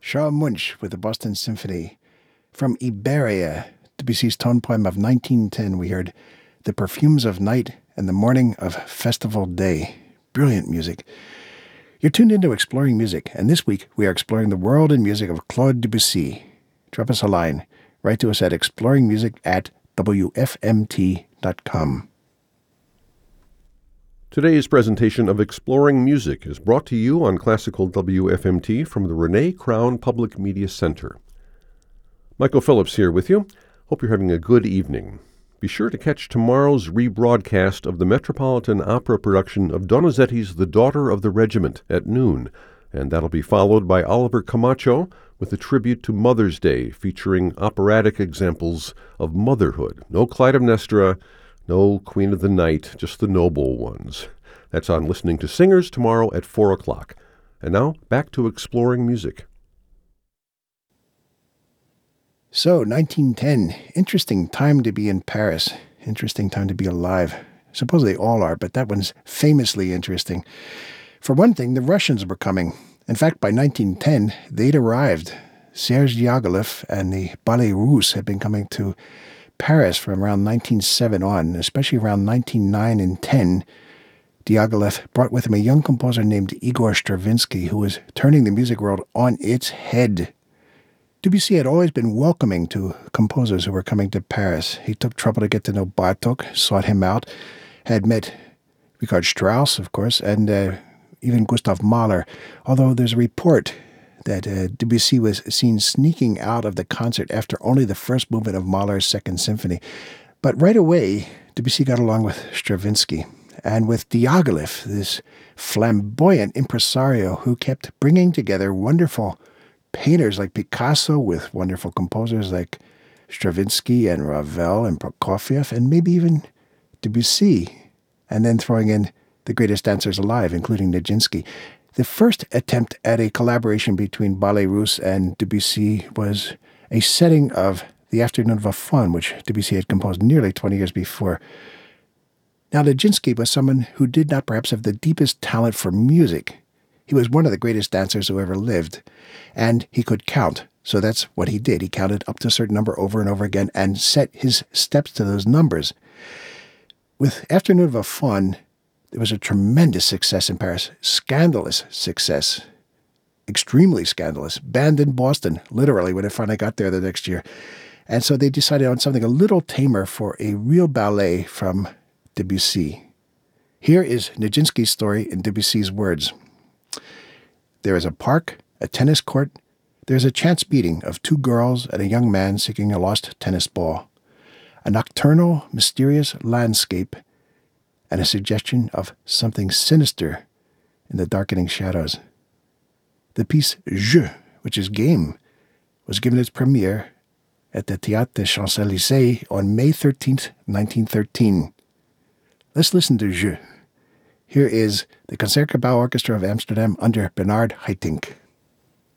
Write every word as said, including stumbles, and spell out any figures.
Charles Munch with the Boston Symphony. From Iberia, Debussy's tone poem of nineteen ten, we heard The Perfumes of Night and the Morning of Festival Day. Brilliant music. You're tuned into Exploring Music, and this week we are exploring the world and music of Claude Debussy. Drop us a line. Write to us at exploringmusic at w f m t dot com. Today's presentation of Exploring Music is brought to you on Classical W F M T from the Renee Crown Public Media Center. Michael Phillips here with you. Hope you're having a good evening. Be sure to catch tomorrow's rebroadcast of the Metropolitan Opera production of Donizetti's The Daughter of the Regiment at noon, and that'll be followed by Oliver Camacho with a tribute to Mother's Day featuring operatic examples of motherhood. No Clytemnestra, no Queen of the Night, just the noble ones. That's on Listening to Singers tomorrow at four o'clock. And now, back to Exploring Music. So, nineteen ten, interesting time to be in Paris. Interesting time to be alive. Suppose they all are, but that one's famously interesting. For one thing, the Russians were coming. In fact, by nineteen ten, they'd arrived. Serge Diaghilev and the Ballet Russe had been coming to Paris from around nineteen oh seven on, especially around nineteen oh nine and ten. Diaghilev brought with him a young composer named Igor Stravinsky, who was turning the music world on its head. Debussy had always been welcoming to composers who were coming to Paris. He took trouble to get to know Bartók, sought him out, had met Richard Strauss, of course, and uh, even Gustav Mahler, although there's a report that uh, Debussy was seen sneaking out of the concert after only the first movement of Mahler's Second Symphony. But right away, Debussy got along with Stravinsky, and with Diaghilev, this flamboyant impresario who kept bringing together wonderful painters like Picasso with wonderful composers like Stravinsky and Ravel and Prokofiev, and maybe even Debussy, and then throwing in the greatest dancers alive, including Nijinsky. The first attempt at a collaboration between Ballet Russe and Debussy was a setting of The Afternoon of a Faun, which Debussy had composed nearly twenty years before. Now, Nijinsky was someone who did not perhaps have the deepest talent for music. He was one of the greatest dancers who ever lived, and he could count. So that's what he did. He counted up to a certain number over and over again and set his steps to those numbers. With Afternoon of a Faun, there was a tremendous success in Paris, scandalous success, extremely scandalous, banned in Boston, literally, when it finally got there the next year. And so they decided on something a little tamer for a real ballet from Debussy. Here is Nijinsky's story in Debussy's words. There is a park, a tennis court. There is a chance meeting of two girls and a young man seeking a lost tennis ball. A nocturnal, mysterious landscape and a suggestion of something sinister in the darkening shadows. The piece Jeu, which is game, was given its premiere at the Théâtre des Champs-Élysées on May thirteenth, nineteen thirteen. Let's listen to Jeu. Here is the Concertgebouw Orchestra of Amsterdam under Bernard Haitink.